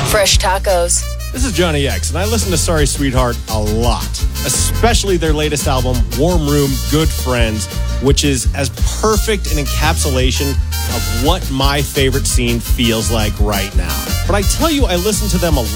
Fresh tacos. This is Johnny X, and I listen to Sorry Sweetheart a lot, especially their latest album, Warm Room, Good Friends, which is as perfect an encapsulation of what my favorite scene feels like right now. But I tell you, I listen to them a